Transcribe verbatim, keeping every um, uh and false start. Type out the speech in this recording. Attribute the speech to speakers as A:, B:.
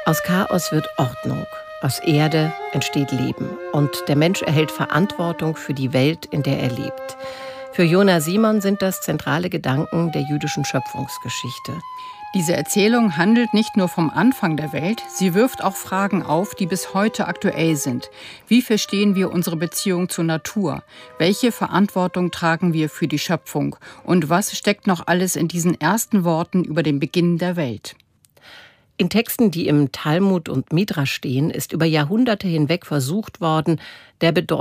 A: Aus Chaos wird Ordnung. Aus Erde entsteht Leben. Und der Mensch erhält Verantwortung für die Welt, in der er lebt. Für Jona Simon sind das zentrale Gedanken der jüdischen Schöpfungsgeschichte.
B: Diese Erzählung handelt nicht nur vom Anfang der Welt, sie wirft auch Fragen auf, die bis heute aktuell sind. Wie verstehen wir unsere Beziehung zur Natur? Welche Verantwortung tragen wir für die Schöpfung? Und was steckt noch alles in diesen ersten Worten über den Beginn der Welt?
A: In Texten, die im Talmud und Midrasch stehen, ist über Jahrhunderte hinweg versucht worden, der Bedeutung